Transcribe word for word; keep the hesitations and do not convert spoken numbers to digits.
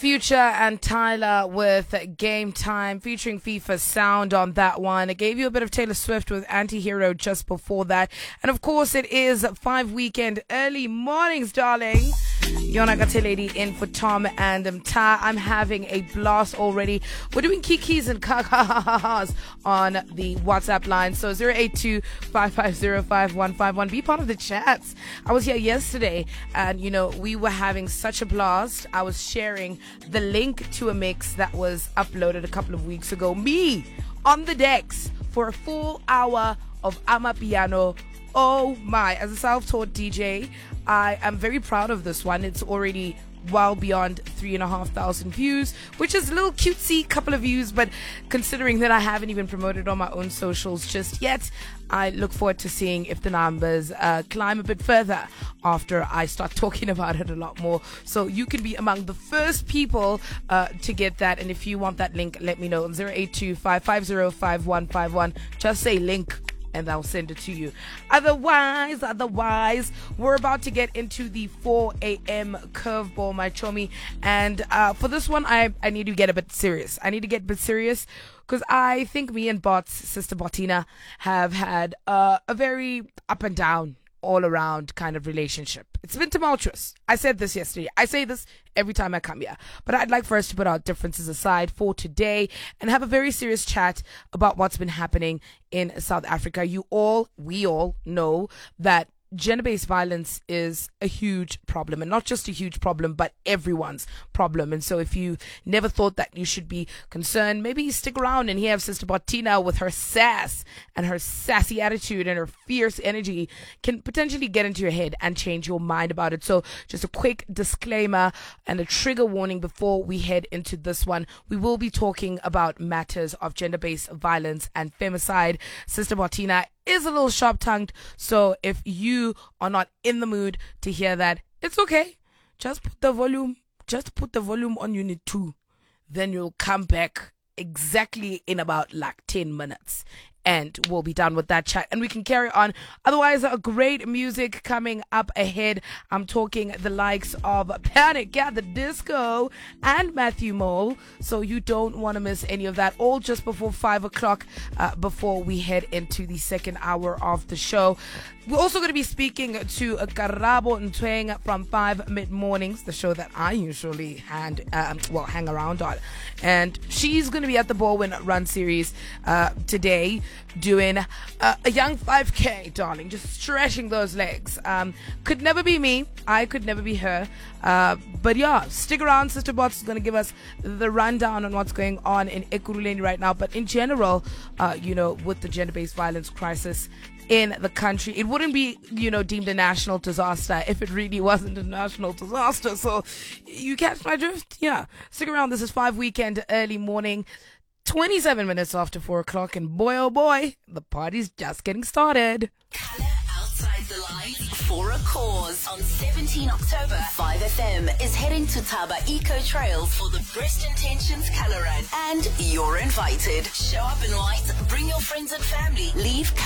Future and Tyler with Game Time featuring FIFA Sound on that one. I gave you a bit of Taylor Swift with Anti-Hero just before that. And of course it is five weekend early mornings, darling. Yona Gateledi in for Tom and Mta. I'm having a blast already. We're doing kikis and kakahahas on the WhatsApp line. So zero eight two, five five zero, five one five one. Be part of the chats. I was here yesterday and, you know, we were having such a blast. I was sharing the link to a mix that was uploaded a couple of weeks ago. Me on the decks for a full hour of Amapiano. Oh my, as a self-taught D J, I am very proud of this one. It's already well beyond three and a half thousand views, which is a little cutesy couple of views, but considering that I haven't even promoted on my own socials just yet, I look forward to seeing if the numbers uh, climb a bit further after I start talking about it a lot more. So you can be among the first people uh, to get that, and if you want that link, let me know on zero eight two, five five zero, five one five one. Just say link and I'll send it to you. Otherwise, otherwise, we're about to get into the four a.m. curveball, my chommy. And uh, for this one, I, I need to get a bit serious. I need to get a bit serious because I think me and Bot's sister Botina have had uh, a very up and down, all around kind of relationship. It's been tumultuous. I said this yesterday. I say this every time I come here. But I'd like for us to put our differences aside for today and have a very serious chat about what's been happening in South Africa. You all, we all know that gender-based violence is a huge problem, and not just a huge problem, but everyone's problem. And so if you never thought that you should be concerned, maybe stick around and hear Sister Botina with her sass and her sassy attitude and her fierce energy can potentially get into your head and change your mind about it. So just a quick disclaimer and a trigger warning before we head into this one. We will be talking about matters of gender-based violence and femicide. Sister Botina is a little sharp-tongued, so if you are not in the mood to hear that, it's okay. Just put the volume, just put the volume on unit two. Then you'll come back exactly in about like ten minutes. And we'll be done with that chat and we can carry on. Otherwise, uh, great music coming up ahead. I'm talking the likes of Panic at the Disco and Matthew Mole. So you don't want to miss any of that. All just before five o'clock uh, before we head into the second hour of the show. We're also going to be speaking to uh, Karabo Ntweng from five Mid Mornings, the show that I usually hand, um, well, hang around on. And she's going to be at the Baldwin Run Series uh, today, doing uh, a young five K, darling, just stretching those legs. Um, could never be me. I could never be her. Uh, but yeah, stick around. Sister Bots is going to give us the rundown on what's going on in Ekurhuleni right now. But in general, uh, you know, with the gender-based violence crisis in the country, it wouldn't be, you know, deemed a national disaster if it really wasn't a national disaster. So you catch my drift? Yeah. Stick around. This is five weekend early morning. twenty-seven minutes after four o'clock, and boy oh boy, the party's just getting started. Color outside the lines for a cause. On seventeenth October, five F M is heading to Taba Eco Trails for the Breast Intentions Color Run. And you're invited. Show up in white, bring your friends and family, leave